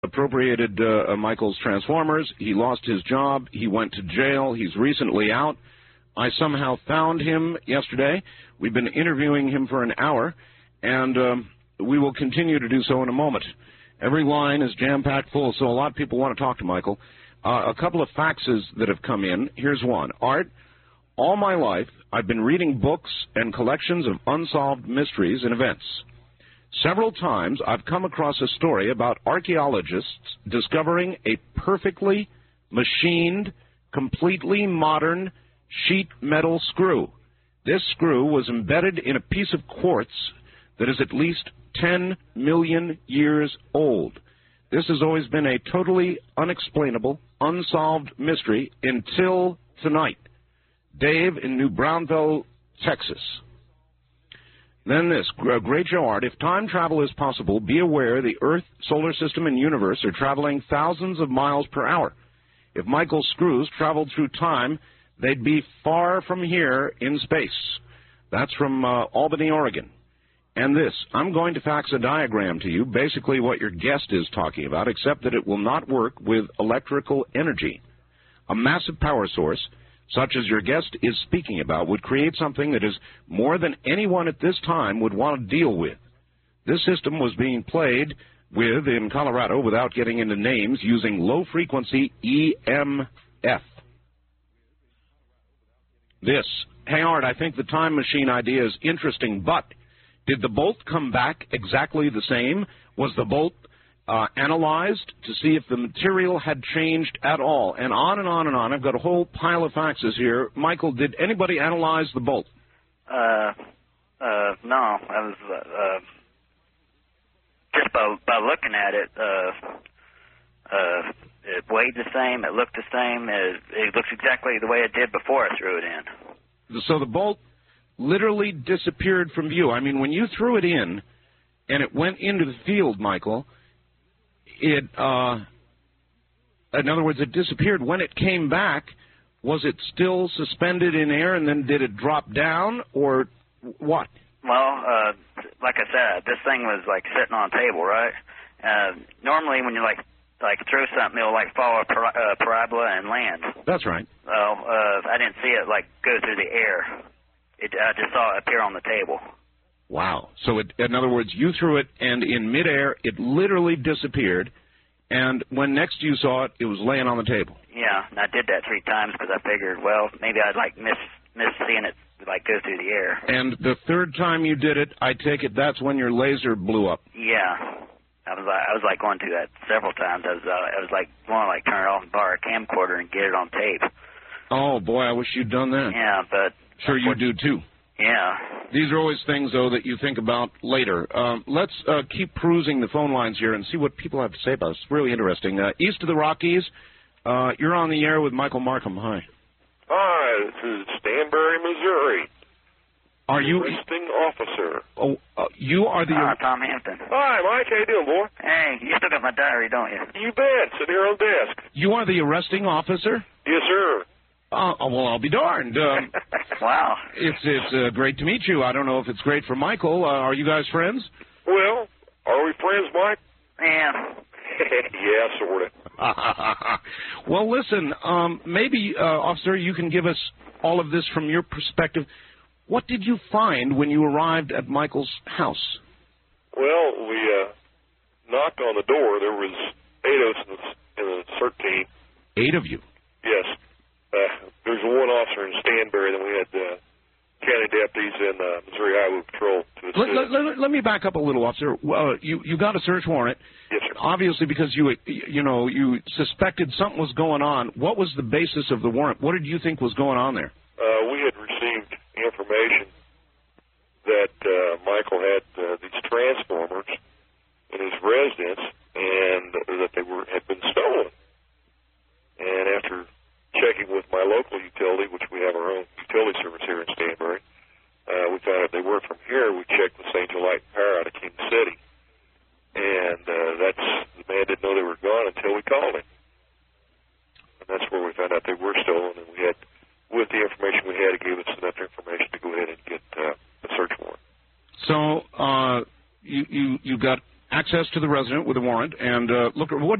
appropriated Michael's Transformers. He lost his job. He went to jail. He's recently out. I somehow found him yesterday. We've been interviewing him for an hour, and we will continue to do so in a moment. Every line is jam-packed full, so a lot of people want to talk to Michael. A couple of faxes that have come in. Here's one. Art, all my life, I've been reading books and collections of unsolved mysteries and events. Several times I've come across a story about archaeologists discovering a perfectly machined, completely modern sheet metal screw. This screw was embedded in a piece of quartz that is at least 10 million years old. This has always been a totally unexplainable, unsolved mystery until tonight. Dave in New Braunfels, Texas. Then this, Great Joe Art, if time travel is possible, be aware the Earth, solar system, and universe are traveling thousands of miles per hour. If Michael's screws traveled through time, they'd be far from here in space. That's from Albany, Oregon. And this, I'm going to fax a diagram to you, basically what your guest is talking about, except that it will not work with electrical energy. A massive power source, such as your guest is speaking about, would create something that is more than anyone at this time would want to deal with. This system was being played with in Colorado without getting into names using low-frequency EMF. This, hey Art, I think the time machine idea is interesting, but did the bolt come back exactly the same? Was the bolt analyzed to see if the material had changed at all? And on and on and on. I've got a whole pile of faxes here. Michael, did anybody analyze the bolt? No. I was just by looking at it, it weighed the same. It looked the same. It looks exactly the way it did before I threw it in. So the bolt literally disappeared from view. I mean, when you threw it in and it went into the field, Michael, it, in other words, it disappeared. When it came back, was it still suspended in air, and then did it drop down, or what? Well, like I said, this thing was like sitting on a table, right? Normally, when you like throw something, it'll like follow a parabola and land. That's right. Well, I didn't see it like go through the air. I just saw it appear on the table. Wow. So, in other words, you threw it, and in midair, it literally disappeared, and when next you saw it, it was laying on the table. Yeah, and I did that 3 times because I figured, well, maybe I'd like miss seeing it like go through the air. And the third time you did it, I take it that's when your laser blew up. Yeah. I was like going through that several times. I was like want to like turn it off and borrow a camcorder and get it on tape. Oh boy, I wish you'd done that. Yeah, but sure you do too. Yeah. These are always things though that you think about later. Let's keep perusing the phone lines here and see what people have to say about it. It's really interesting. East of the Rockies, you're on the air with Michael Markham. Hi. Hi, this is Stanbury, Missouri. Are you arresting officer? Oh, you are the. Tom Hampton. Hi, Mike. How you doing, boy? Hey, you still got my diary, don't you? You bet. Sitting here on the desk. You are the arresting officer? Yes, sir. Well, I'll be darned. Wow. It's great to meet you. I don't know if it's great for Michael. Are you guys friends? Well, are we friends, Mike? Yeah. Yeah, sort of. Well, listen, maybe, officer, you can give us all of this from your perspective. What did you find when you arrived at Michael's house? Well, we knocked on the door. There was 8 of us in the CERT team. 8 of you? Yes. There's one officer in Stanbury, then we had county deputies and Missouri Highway Patrol to assist. Let me back up a little, officer. You got a search warrant. Yes, sir. Obviously, because you suspected something was going on. What was the basis of the warrant? What did you think was going on there? We had received information that Michael had these transformers in his residence and that they had been stolen. And after checking with my local utility, which we have our own utility service here in Stanbury, we found out they were from here. We checked with St. Joe Light and Power out of King City. And the man didn't know they were gone until we called him. And that's where we found out they were stolen. And we had, with the information we had, it gave us enough information to go ahead and get a search warrant. So you got access to the resident with a warrant. And look, what